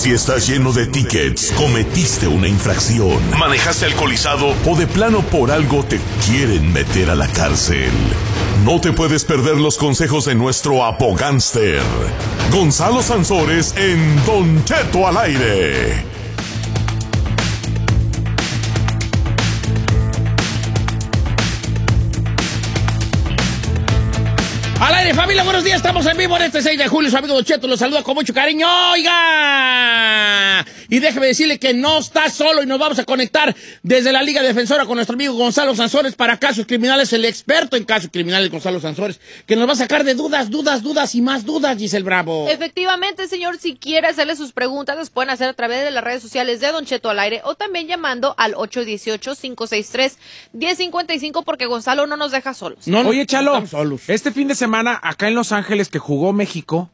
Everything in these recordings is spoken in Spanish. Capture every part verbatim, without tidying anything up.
Si estás lleno de tickets, cometiste una infracción, manejaste alcoholizado o de plano por algo te quieren meter a la cárcel. No te puedes perder los consejos de nuestro abogánster, Gonzalo Sansores, en Don Cheto al aire. Al aire, familia, buenos días, estamos en vivo en este seis de julio, su amigo Don Cheto los saluda con mucho cariño. ¡Oiga! Y déjeme decirle que no está solo y nos vamos a conectar desde la Liga Defensora con nuestro amigo Gonzalo Sansores para casos criminales, el experto en casos criminales Gonzalo Sansores, que nos va a sacar de dudas, dudas, dudas y más dudas, Giselle Bravo. Efectivamente, señor, si quiere hacerle sus preguntas, las pueden hacer a través de las redes sociales de Don Cheto al aire o también llamando al ocho uno ocho, cinco seis tres, uno cero cinco cinco porque Gonzalo no nos deja solos. No, Oye, Chalo, este fin de semana acá en Los Ángeles que jugó México,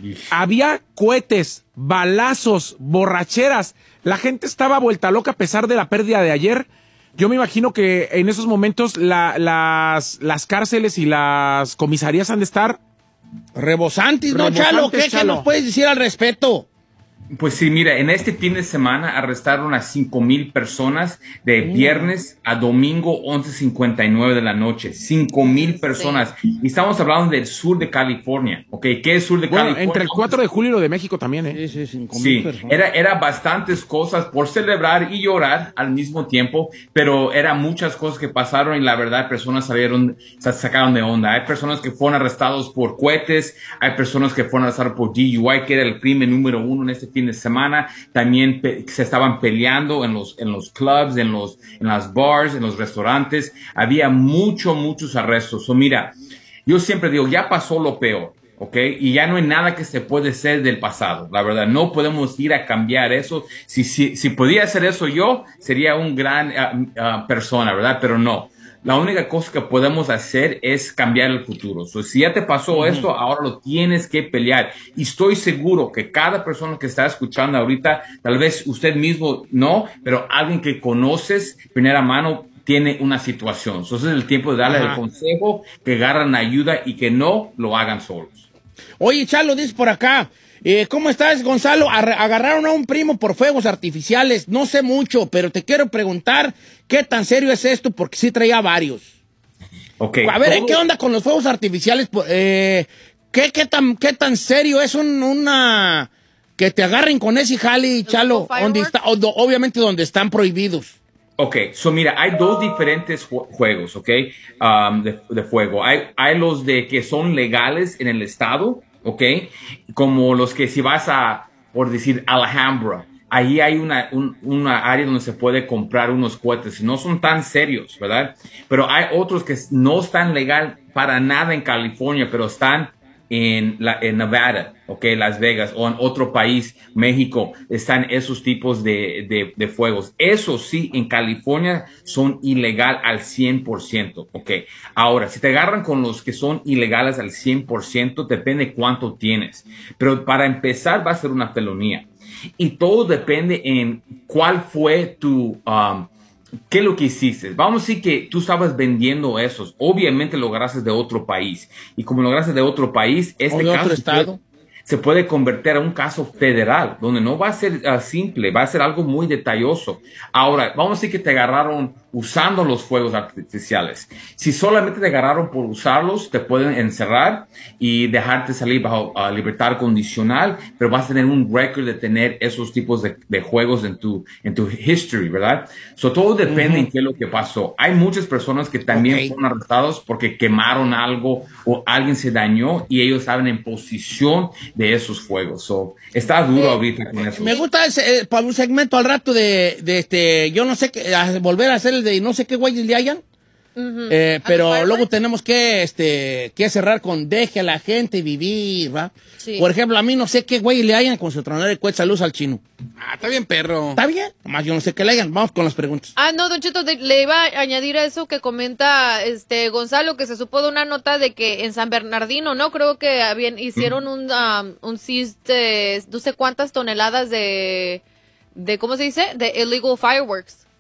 había cohetes, balazos, borracheras. La gente estaba vuelta loca a pesar de la pérdida de ayer. Yo me imagino que en esos momentos la, las, las cárceles y las comisarías han de estar rebosantes, ¿no, Chalo? ¿Qué, Chalo? ¿Qué nos puedes decir al respecto? Pues sí, mira, en este fin de semana arrestaron a cinco mil personas de viernes a domingo once cincuenta y nueve de la noche. cinco mil personas. Sí. Y estamos hablando del sur de California, ¿ok? ¿Qué es sur de bueno, California? Entre el cuatro de julio y lo de México también, ¿eh? Sí, sí, cinco mil sí. personas. Era, era bastantes cosas por celebrar y llorar al mismo tiempo, pero eran muchas cosas que pasaron y la verdad personas salieron, se sacaron de onda. Hay personas que fueron arrestados por cohetes, hay personas que fueron arrestados por D U I, que era el crimen número uno en este fin de semana. También pe- se estaban peleando en los, en los clubs, en los, en las bars, en los restaurantes. Había mucho, muchos arrestos. So, mira, yo siempre digo, ya pasó lo peor, ¿ok? Y ya no hay nada que se puede hacer del pasado. La verdad, no podemos ir a cambiar eso. Si, si, si podía hacer eso yo, sería un gran uh, uh, persona, ¿verdad? Pero no. La única cosa que podemos hacer es cambiar el futuro. So, si ya te pasó uh-huh. esto, ahora lo tienes que pelear. Y estoy seguro que cada persona que está escuchando ahorita, tal vez usted mismo no, pero alguien que conoces, primera mano, tiene una situación. So, ese es el tiempo de darle uh-huh. el consejo, que agarren ayuda y que no lo hagan solos. Oye, Chalo, dice por acá. Eh, ¿Cómo estás, Gonzalo? Ar- agarraron a un primo por fuegos artificiales. No sé mucho, pero te quiero preguntar qué tan serio es esto, porque sí traía varios. Okay. A ver, ¿qué onda con los fuegos artificiales? Eh, ¿qué, qué, tan, ¿Qué tan serio es un, una... que te agarren con ese jali, Chalo? Donde está, o, do, obviamente donde están prohibidos. Ok, so mira, hay dos diferentes ju- juegos, ok, um, de, de fuego. Hay, hay los de que son legales en el estado, ok, como los que si vas a, por decir, Alhambra, ahí hay una, un, una área donde se puede comprar unos cohetes. No son tan serios, ¿verdad? Pero hay otros que no están legal para nada en California, pero están en, la, en Nevada, ok, Las Vegas, o en otro país, México, están esos tipos de, de, de fuegos. Eso sí, en California son ilegal al cien por ciento, ok. Ahora, si te agarran con los que son ilegales al cien por ciento, depende cuánto tienes. Pero para empezar va a ser una felonía. Y todo depende en cuál fue tu... Um, ¿Qué es lo que hiciste? Vamos a decir que tú estabas vendiendo esos. Obviamente lo agarraste de otro país. Y como lo agarraste de otro país, este o de caso otro estado. Puede, se puede convertir a un caso federal, donde no va a ser uh, simple, va a ser algo muy detalloso. Ahora, vamos a decir que te agarraron usando los fuegos artificiales. Si solamente te agarraron por usarlos, te pueden encerrar y dejarte salir bajo uh, libertad condicional, pero vas a tener un récord de tener esos tipos de, de juegos en tu, en tu history, ¿verdad? So, todo depende uh-huh. en qué es lo que pasó. Hay muchas personas que también okay. fueron arrestados porque quemaron algo o alguien se dañó y ellos estaban en posición de esos fuegos. So, está duro eh, ahorita con eso. Me gusta ese, eh, para un segmento al rato de, de este, yo no sé qué, volver a hacer el de no sé qué güeyes le hayan. Uh-huh. Eh, pero luego tenemos que, este, que cerrar con deje a la gente vivir, ¿va? Sí. Por ejemplo, a mí no sé qué güey le hayan con su tronador de cohetes. Saludos al chino. Ah, está bien, perro. Está bien. Nomás yo no sé qué le hayan. Vamos con las preguntas. Ah, no, Don Cheto, de, le iba a añadir a eso que comenta este Gonzalo, que se supo de una nota de que en San Bernardino, ¿no? Creo que habían, hicieron un, um, un seize de no sé cuántas toneladas de, de, ¿cómo se dice? De illegal fireworks.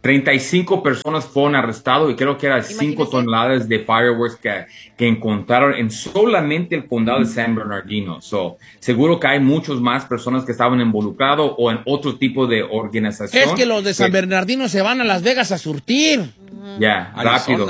treinta y cinco personas fueron arrestadas y creo que eran cinco toneladas de fireworks que, que encontraron en solamente el condado de San Bernardino. So, seguro que hay muchas más personas que estaban involucradas o en otro tipo de organización. Es que los de San Bernardino se van a Las Vegas a surtir. Ya, yeah, rápido.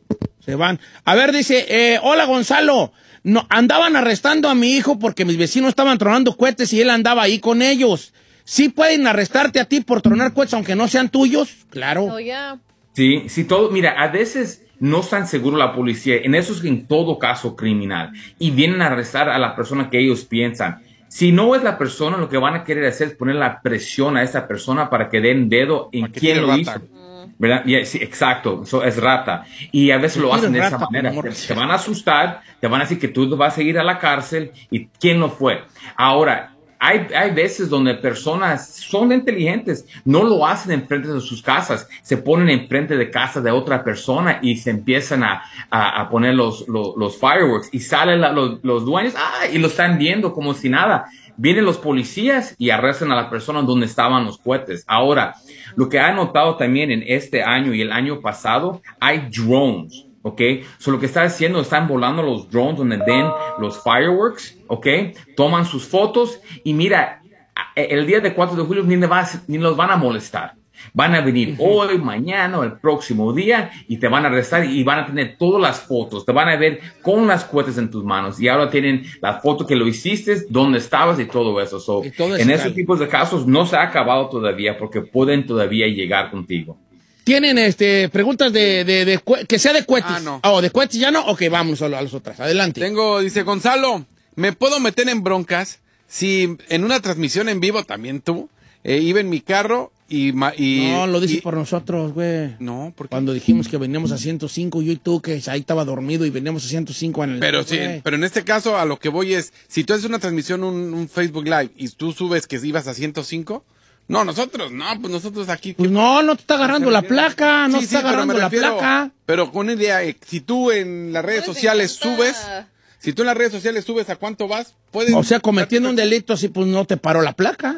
Se van. A ver, dice, eh, hola Gonzalo. No, andaban arrestando a mi hijo porque mis vecinos estaban tronando cohetes y él andaba ahí con ellos. ¿Sí pueden arrestarte a ti por tronar cohetes aunque no sean tuyos? Claro. Oh, yeah. Sí, sí, todo. Mira, a veces no están seguros la policía. En eso es en todo caso criminal. Y vienen a arrestar a la persona que ellos piensan. Si no es la persona, lo que van a querer hacer es poner la presión a esa persona para que den dedo en quién lo hizo. ¿Verdad? Yeah, sí, exacto, eso es rata. Y a veces lo hacen de esa manera. Te, te van a asustar, te van a decir que tú vas a ir a la cárcel y quién lo fue. Ahora, hay, hay veces donde personas son inteligentes, no lo hacen enfrente de sus casas, se ponen enfrente de casa de otra persona y se empiezan a, a, a poner los, los, los fireworks y salen la, los, los dueños ah, y lo están viendo como si nada. Vienen los policías y arrestan a la persona donde estaban los cohetes. Ahora, lo que he notado también en este año y el año pasado, hay drones, ¿ok? So, lo que están haciendo, están volando los drones donde den los fireworks, ¿ok? Toman sus fotos y mira, el día de cuatro de julio ni, va, ni los van a molestar. Van a venir uh-huh. hoy, mañana o el próximo día y te van a arrestar y van a tener todas las fotos. Te van a ver con las cohetes en tus manos y ahora tienen la foto que lo hiciste, dónde estabas y todo eso. So, y todo en esos tipos de casos no se ha acabado todavía porque pueden todavía llegar contigo. ¿Tienen este, preguntas de, de, de, de que sea de cohetes? Ah, no. Oh, ¿de cohetes ya no? Ok, vamos a las otras. Adelante. Tengo, dice Gonzalo, ¿me puedo meter en broncas si en una transmisión en vivo, también tú, eh, iba en mi carro y... y no, lo dices y, por nosotros, güey. No, porque... Cuando dijimos que veníamos a ciento cinco, yo y tú, que ahí estaba dormido y veníamos a ciento cinco en el... Pero sí, pero en este caso a lo que voy es, si tú haces una transmisión, un, un Facebook Live, y tú subes que ibas a ciento cinco... No, nosotros, no, pues nosotros aquí... Pues no, no te está agarrando la placa, no sí, te está sí, agarrando la refiero, placa. Pero con una idea, si tú en las redes sociales subes, si tú en las redes sociales subes a cuánto vas, puedes... O sea, cometiendo un delito así, pues no te paró la placa.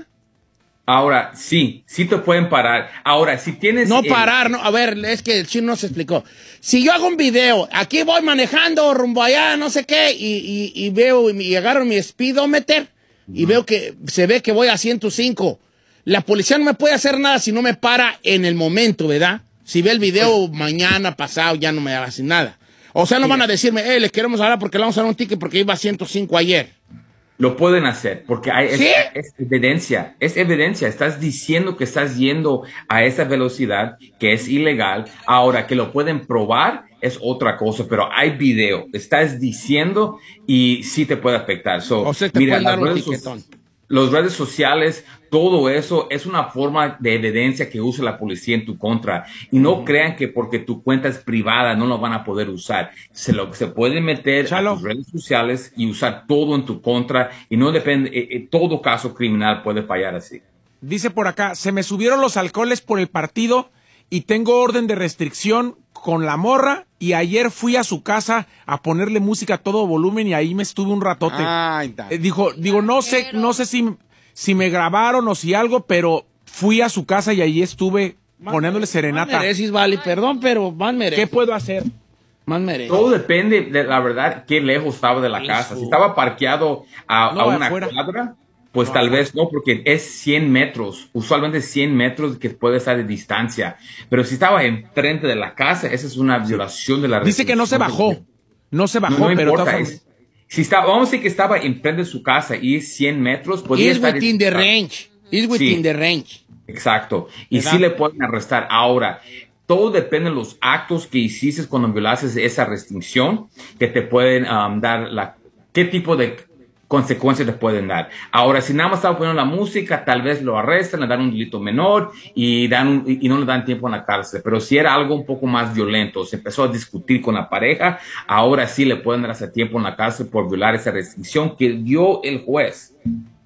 Ahora, sí, sí te pueden parar. Ahora, si tienes... No el... parar, no, a ver, es que el chino no se explicó. Si yo hago un video, aquí voy manejando rumbo allá, no sé qué, y, y, y veo, y agarro mi speedometer, y no. veo que se ve que voy a ciento cinco. La policía no me puede hacer nada si no me para en el momento, ¿verdad? Si ve el video mañana, pasado, ya no me hace nada. O sea, no van a decirme, eh, les queremos hablar porque le vamos a dar un ticket porque iba a ciento cinco ayer. Lo pueden hacer porque hay, ¿Sí? es, es evidencia, es evidencia. Estás diciendo que estás yendo a esa velocidad que es ilegal. Ahora, que lo pueden probar es otra cosa, pero hay video. Estás diciendo y sí te puede afectar. So, o sea, te mira, pueden dar un tiquetón. Las redes sociales, todo eso es una forma de evidencia que usa la policía en tu contra. Y no uh-huh. crean que porque tu cuenta es privada no lo van a poder usar. Se lo se pueden meter Chalo. a tus redes sociales y usar todo en tu contra. Y no depende, eh, eh, todo caso criminal puede fallar así. Dice por acá, se me subieron los alcoholes por el partido y tengo orden de restricción con la morra y ayer fui a su casa a ponerle música a todo volumen y ahí me estuve un ratote. Ay, eh, dijo, digo, no sé, no sé si, si me grabaron o si algo, pero fui a su casa y ahí estuve más poniéndole serenata. Más mereces, vale, perdón, pero más mereces. ¿Qué puedo hacer? Más mereces. Todo depende de la verdad qué lejos estaba de la Eso. casa. Si estaba parqueado a, no, a una afuera. cuadra, pues no, tal vez no, porque es cien metros, usualmente cien metros que puede estar de distancia. Pero si estaba enfrente de la casa, esa es una violación de la Dice que no se bajó, no se bajó, no, no pero... Importa, es, si está, vamos a decir que estaba enfrente de su casa y es cien metros, podría It's estar... within the range, it's within sí, the range. Exacto, y sí le pueden arrestar. Ahora, todo depende de los actos que hiciste cuando violaste esa restricción, que te pueden um, dar la... ¿Qué tipo de consecuencias les pueden dar? Ahora, si nada más estaba poniendo la música, tal vez lo arrestan, le dan un delito menor y, dan un, y no le dan tiempo en la cárcel. Pero si era algo un poco más violento, se empezó a discutir con la pareja, ahora sí le pueden dar ese tiempo en la cárcel por violar esa restricción que dio el juez.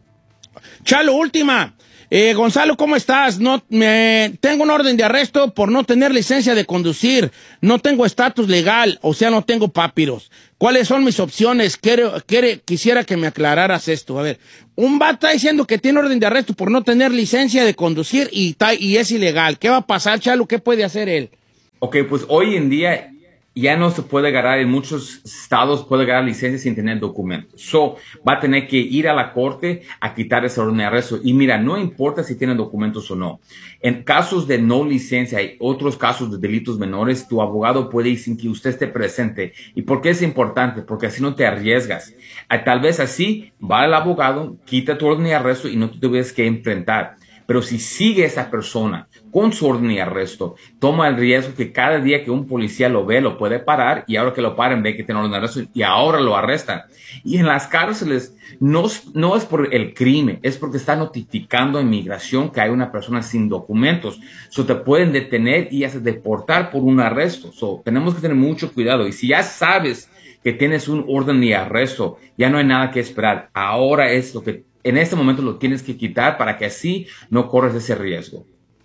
Chalo, última. Eh, Gonzalo, ¿cómo estás? No, me, tengo un orden de arresto por no tener licencia de conducir. No tengo estatus legal, o sea, no tengo papiros. ¿Cuáles son mis opciones? Quiero, quiere, quisiera que me aclararas esto. A ver, un vato está diciendo que tiene orden de arresto por no tener licencia de conducir y, ta, y es ilegal. ¿Qué va a pasar, Chalo? ¿Qué puede hacer él? Ok, pues hoy en día ya no se puede agarrar, en muchos estados puede agarrar licencia sin tener documentos. So, va a tener que ir a la corte a quitar ese orden de arresto. Y mira, no importa si tiene documentos o no. En casos de no licencia y otros casos de delitos menores, tu abogado puede ir sin que usted esté presente. ¿Y por qué es importante? Porque así no te arriesgas. Tal vez así va el abogado, quita tu orden de arresto y no te tienes que enfrentar. Pero si sigue esa persona con su orden de arresto, toma el riesgo que cada día que un policía lo ve, lo puede parar, y ahora que lo paren, ve que tiene orden de arresto y ahora lo arrestan. Y en las cárceles no, no es por el crimen, es porque está notificando a inmigración que hay una persona sin documentos. So, te pueden detener y hacer deportar por un arresto. So, tenemos que tener mucho cuidado. Y si ya sabes que tienes un orden de arresto, ya no hay nada que esperar. Ahora es lo que en este momento lo tienes que quitar para que así no corres ese riesgo.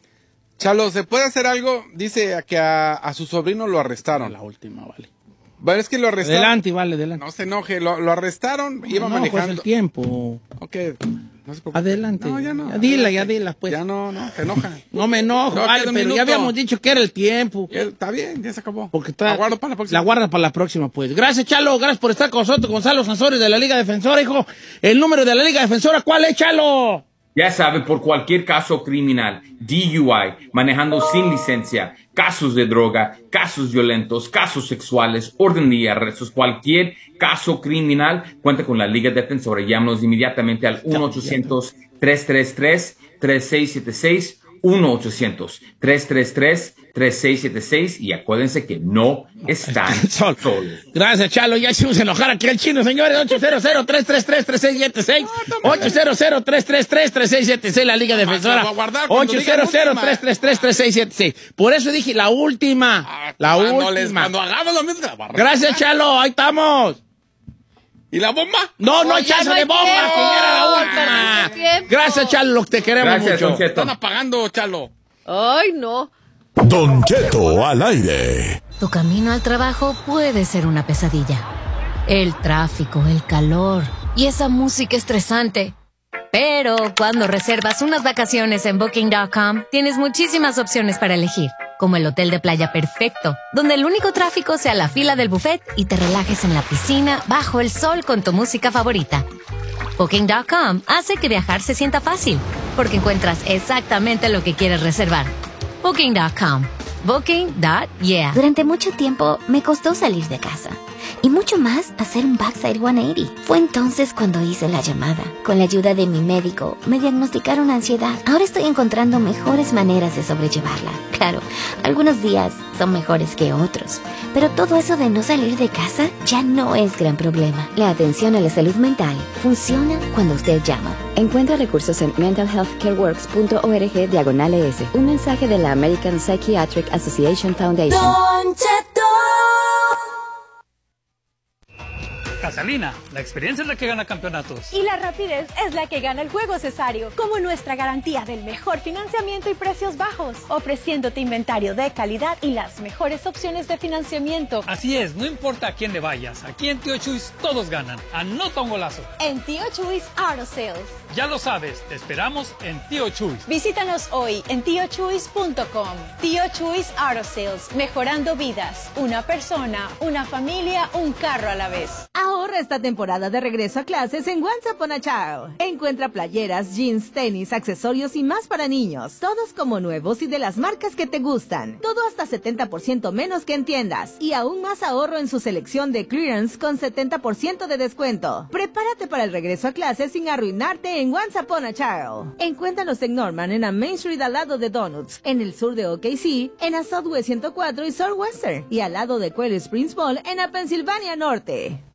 Chalo, ¿se puede hacer algo? Dice que a, a su sobrino lo arrestaron. La última, vale. Vale, es que lo arrestaron. Adelante, vale, adelante. No se enoje, lo, lo arrestaron, iba no, manejando. Pues el tiempo. Ok, no se preocupe. Adelante. No, ya no. Ya dila, ya dila, pues. Ya no, no, se enoja. No me enojo, No, vale, queda un pero minuto. ya habíamos dicho que era el tiempo. Ya, está bien, ya se acabó. Porque está, la guardo para la próxima. La guarda para la próxima, pues. Gracias, Chalo. Gracias por estar con nosotros, Gonzalo Sansores de la Liga Defensora, hijo. El número de la Liga Defensora, ¿cuál es, Chalo? Ya sabe, por cualquier caso criminal, D U I, manejando sin licencia, casos de droga, casos violentos, casos sexuales, orden de arrestos, cualquier caso criminal, cuenta con la Liga Defensora. Llámanos inmediatamente al uno ochocientos, tres tres tres, tres seis siete seis, uno ochocientos, tres tres tres, tres seis siete seis, y acuérdense que no están solos. Gracias, Chalo. Ya hicimos enojar aquí al chino, señores. ocho cero cero, tres tres tres, tres seis siete seis. ocho cero cero, tres tres tres, tres seis siete seis, la Liga Defensora. ocho cero cero, tres tres tres, tres seis siete seis. Por eso dije la última. La cuando última. Les, cuando hagamos lo mismo, la barra. Gracias, Chalo. Ahí estamos. ¿Y la bomba? No, no Oh, hay ya chance no hay de bomba, tiempo. que ya era la Perdiste última. tiempo. Gracias, Chalo. Te queremos Gracias, mucho. Don Cheto. Están apagando, Chalo. Ay, no. Don Cheto al aire. Tu camino al trabajo puede ser una pesadilla. El tráfico, el calor y esa música estresante. Pero cuando reservas unas vacaciones en Booking punto com, tienes muchísimas opciones para elegir. Como el hotel de playa perfecto, donde el único tráfico sea la fila del buffet y te relajes en la piscina bajo el sol con tu música favorita. Booking punto com hace que viajar se sienta fácil, porque encuentras exactamente lo que quieres reservar. Booking punto com. Booking punto yeah. Durante mucho tiempo me costó salir de casa. Y mucho más hacer un backside ciento ochenta. Fue entonces cuando hice la llamada. Con la ayuda de mi médico, me diagnosticaron ansiedad. Ahora estoy encontrando mejores maneras de sobrellevarla. Claro, algunos días son mejores que otros. Pero todo eso de no salir de casa ya no es gran problema. La atención a la salud mental funciona cuando usted llama. Encuentra recursos en mental health care works punto org diagonal es. Un mensaje de la American Psychiatric Association Foundation. Don Cheto. Gasolina, la experiencia es la que gana campeonatos. Y la rapidez es la que gana el juego, Cesario, como nuestra garantía del mejor financiamiento y precios bajos, ofreciéndote inventario de calidad y las mejores opciones de financiamiento. Así es, no importa a quién le vayas, aquí en Tío Chuys todos ganan. Anota un golazo. En Tío Chuys Auto Sales. Ya lo sabes, te esperamos en Tío Chuys. Visítanos hoy en tío chuys punto com. Tío Chuys Auto Sales, mejorando vidas. Una persona, una familia, un carro a la vez. Ahorra esta temporada de regreso a clases en Once Upon a Child. Encuentra playeras, jeans, tenis, accesorios y más para niños. Todos como nuevos y de las marcas que te gustan. Todo hasta setenta por ciento menos que en tiendas. Y aún más ahorro en su selección de clearance con setenta por ciento de descuento. Prepárate para el regreso a clases sin arruinarte en Once Upon a Child. Encuéntralos en Norman, en la Main Street al lado de Donuts. En el sur de O K C, en la Southwest ciento cuatro y Southwestern. Y al lado de Quail Springs Mall en la Pensilvania Norte. Cada día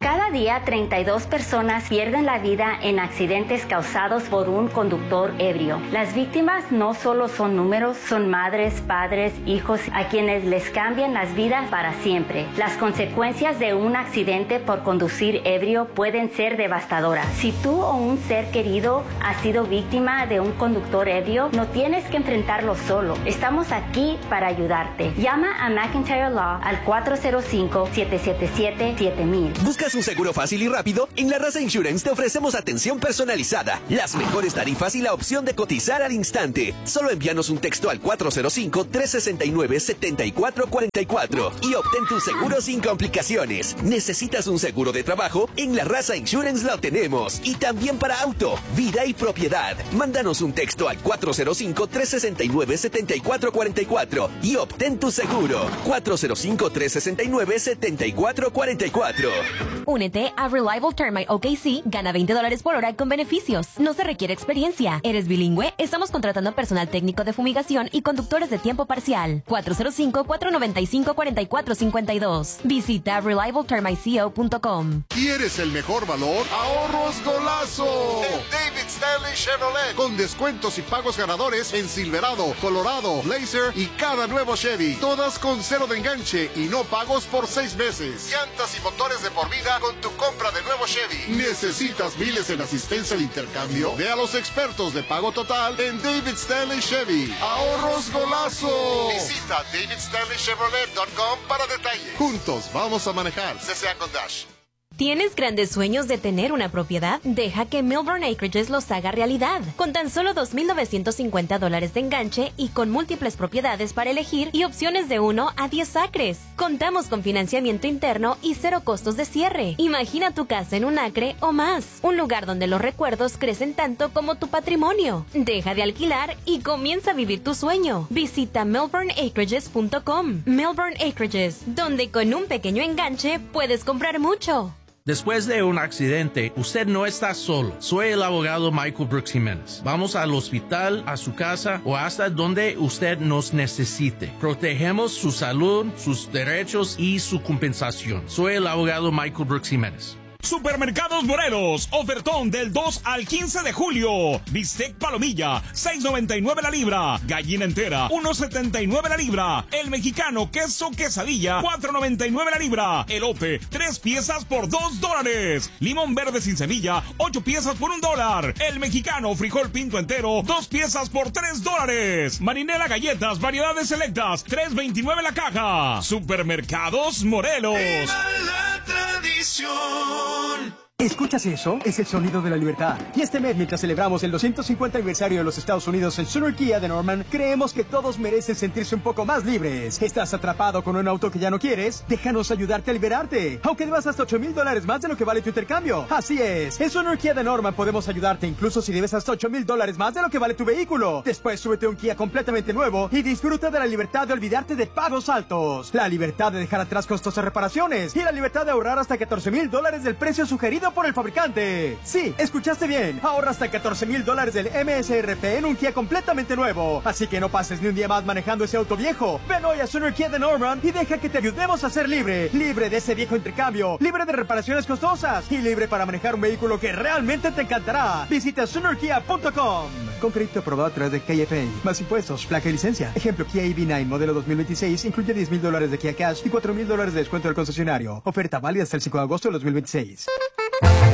día treinta y dos personas pierden la vida en accidentes causados por un conductor ebrio. Las víctimas no solo son números, son madres, padres, hijos a quienes les cambian las vidas para siempre. Las consecuencias de un accidente por conducir ebrio pueden ser devastadoras. Si tú o un ser querido ha sido víctima de un conductor ebrio, no tienes que enfrentarlo solo. Estamos aquí para ayudarte. Llama a McIntyre Law al cuatro cero cinco, siete siete siete, siete mil. ¿Buscas un seguro fácil y rápido? En La Raza Insurance te ofrecemos atención personalizada, las mejores tarifas y la opción de cotizar al instante. Solo envíanos un texto al cuatro cero cinco, tres seis nueve, siete cuatro cuatro cuatro y obtén tu seguro sin complicaciones. ¿Necesitas un seguro de trabajo? En La Raza Insurance lo tenemos. Y también para auto, vida y propiedad. Mándanos un texto al cuatro cero cinco, tres seis nueve, siete cuatro cuatro cuatro y obtén tu seguro. cuatro cero cinco, tres seis nueve, siete cuatro cuatro cuatro. Únete a Reliable Termite O K C, gana veinte dólares por hora con beneficios. No se requiere experiencia. ¿Eres bilingüe? Estamos contratando personal técnico de fumigación y conductores de tiempo parcial. cuatro cero cinco, cuatro nueve cinco, cuatro cuatro cinco dos. Visita reliable termite co punto com. ¿Quieres el mejor valor? ¡Ahorros golazo! En David Stanley Chevrolet. Con descuentos y pagos ganadores en Silverado, Colorado, Blazer y cada nuevo Chevy. Todas con cero de enganche y no pagos por seis meses. Llantas y motores de por vida con tu compra de nuevo Chevy. ¿Necesitas miles en asistencia al intercambio? Ve a los expertos de pago total en David Stanley Chevy. ¡Ahorros golazo! Visita david stanley chevrolet punto com para detalles. Juntos vamos a manejar C C A con Dash. ¿Tienes grandes sueños de tener una propiedad? Deja que Milburn Acreages los haga realidad. Con tan solo dos mil novecientos cincuenta dólares de enganche y con múltiples propiedades para elegir y opciones de uno a diez acres. Contamos con financiamiento interno y cero costos de cierre. Imagina tu casa en un acre o más. Un lugar donde los recuerdos crecen tanto como tu patrimonio. Deja de alquilar y comienza a vivir tu sueño. Visita milburn acreages punto com. Milburn Acreages, donde con un pequeño enganche puedes comprar mucho. Después de un accidente, usted no está solo. Soy el abogado Michael Brooks Jiménez. Vamos al hospital, a su casa o hasta donde usted nos necesite. Protegemos su salud, sus derechos y su compensación. Soy el abogado Michael Brooks Jiménez. Supermercados Morelos, ofertón del dos al quince de julio. Bistec palomilla, seis noventa y nueve la libra. Gallina entera, uno setenta y nueve la libra. El mexicano queso quesadilla, cuatro noventa y nueve la libra. Elote, tres piezas por dos dólares. Limón verde sin semilla, ocho piezas por un dólar. El mexicano frijol pinto entero, dos piezas por tres dólares. Marinela galletas, variedades selectas, tres veintinueve la caja. Supermercados Morelos. ¡Viva la tradición! ¿Escuchas eso? Es el sonido de la libertad. Y este mes, mientras celebramos el doscientos cincuenta aniversario de los Estados Unidos en Sooner Kia de Norman, creemos que todos merecen sentirse un poco más libres. ¿Estás atrapado con un auto que ya no quieres? Déjanos ayudarte a liberarte. Aunque debas hasta ocho mil dólares más de lo que vale tu intercambio. Así es. En Sooner Kia de Norman podemos ayudarte incluso si debes hasta ocho mil dólares más de lo que vale tu vehículo. Después súbete a un Kia completamente nuevo y disfruta de la libertad de olvidarte de pagos altos. La libertad de dejar atrás costosas reparaciones. Y la libertad de ahorrar hasta catorce mil dólares del precio sugerido por el fabricante. Sí, escuchaste bien. Ahorra hasta catorce mil dólares del M S R P en un Kia completamente nuevo. Así que no pases ni un día más manejando ese auto viejo. Ven hoy a Sooner Kia de Norman y deja que te ayudemos a ser libre. Libre de ese viejo intercambio. Libre de reparaciones costosas. Y libre para manejar un vehículo que realmente te encantará. Visita sooner kia punto com. Con crédito aprobado a través de K F A. Más impuestos, placa y licencia. Ejemplo, Kia E V nueve modelo dos mil veintiséis incluye diez mil dólares de Kia Cash y cuatro mil dólares de descuento del concesionario. Oferta válida hasta el cinco de agosto de dos mil veintiséis.